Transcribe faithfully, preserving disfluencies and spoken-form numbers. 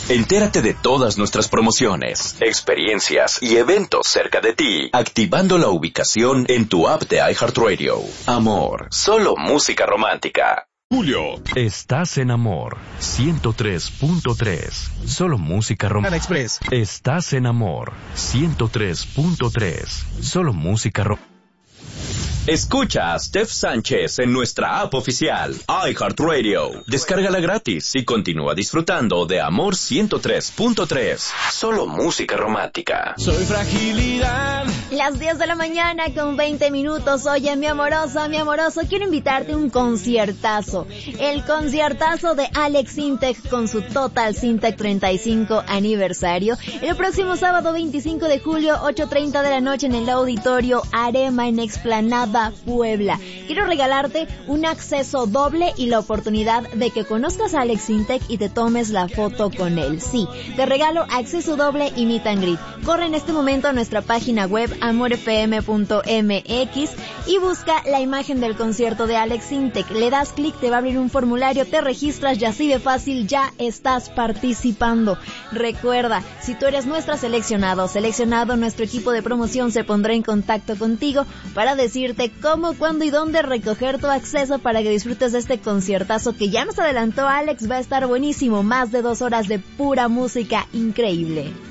Entérate de todas nuestras promociones, experiencias y eventos cerca de ti, activando la ubicación en tu app de iHeartRadio. Amor, solo música romántica. Julio. Estás en Amor ciento tres punto tres. Solo música romántica. Express. Estás en Amor ciento tres punto tres. Solo música romántica. Escucha a Steph Sánchez en nuestra app oficial, iHeartRadio. Descárgala gratis y continúa disfrutando de Amor ciento tres punto tres. Solo música romántica. Soy fragilidad. Las diez de la mañana con veinte minutos. Oye, mi amorosa, mi amoroso, quiero invitarte a un conciertazo. El conciertazo de Alex Intec con su Total Syntec treinta y cinco aniversario. El próximo sábado veinticinco de julio, ocho treinta de la noche en el Auditorio Arema en Explanada Puebla. Quiero regalarte un acceso doble y la oportunidad de que conozcas a Alex Intec y te tomes la foto con él. Sí, te regalo acceso doble y meet and greet. Corre en este momento a nuestra página web amor f m punto m x y busca la imagen del concierto de Alex Intec. Le das clic, te va a abrir un formulario, te registras y así de fácil ya estás participando. Recuerda, si tú eres nuestra seleccionada o seleccionado, nuestro equipo de promoción se pondrá en contacto contigo para decirte cómo, cuándo y dónde recoger tu acceso para que disfrutes de este conciertazo que ya nos adelantó Alex. Va a estar buenísimo, más de dos horas de pura música increíble.